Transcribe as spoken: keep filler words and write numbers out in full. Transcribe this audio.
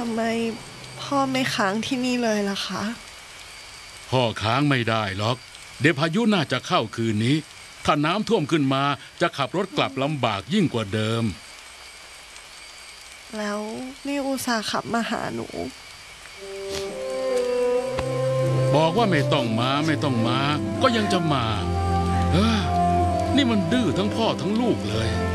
ทำไมพ่อไม่ค้างที่นี่เลยล่ะคะพ่อค้างไม่ได้หรอกเดี๋ยวพายุน่าจะเข้าคืนนี้ถ้าน้ำท่วมขึ้นมาจะขับรถกลับลำบากยิ่งกว่าเดิมแล้วนี่อุตส่าห์ขับมาหาหนูบอกว่าไม่ต้องมาไม่ต้องมาก็ยังจะมาเออนี่มันดื้อทั้งพ่อทั้งลูกเลย